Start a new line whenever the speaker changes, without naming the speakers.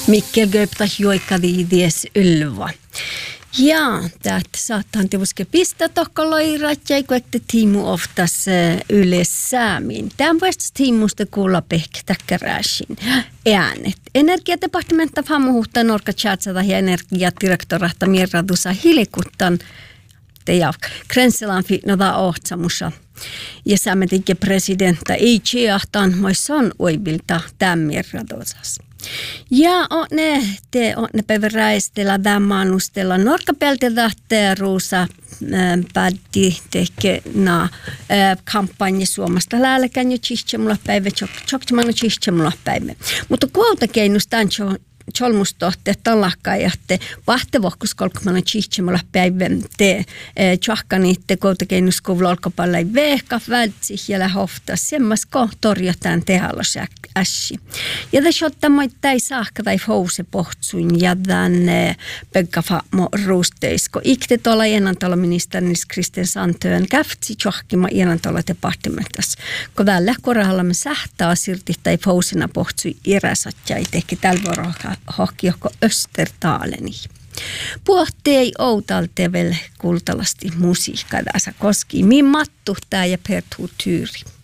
Mikkel Göptas joikadi dies ylva. Ja, täältä saattaa tietysti pistää tohkaloirat ja kuitenkin tiimu oftas yleissäämiin. Tämän vuodesta tiimusta kuulla pehkätäkkäräisin äänet. Energiadepartementta famuhuhtaa Norka Tjatsata ja energiadirektorahta Mirradusa hilikuttan ja Krenselan fitnoda ohtsamussa. Ja säämetikin presidentta ei tjeahtaan, moi son oivilta tämän Mirradusas. Ja ne päiväräistellä tämänustella Norkapeltilta ruusa päätti tekemään kampanja Suomesta läälläkään jo tsihtemalla päivä, tsoktimana tsihtemalla päivä. Mutta kuoltakeinusta on cholmustohte talakkajatte vahtevohkus kolkmana tsihtemalla päivä te tjahkaniitte kuoltakeinuskuvulla olkapallai vehka vältsi ja lähofta semmasko torjataan tehallos ässi. Ja tässä ottamme täi saakka tai house pohtsuin ja tämän pöggafaamo ruusteisko. Ikte tuolla enantaloministerinis Kristen Santöön käftsi tjohkima enantalodepartementas. Kun tällä koralla me sähtää sirti tai housena pohtsui iräsatja ei teki tällä vuorolla hokki joko Östertaleni. Puhtei outalta vielä kultalasti musiikkaa tässä koski. Min mattu tää ja pertuu tyyri.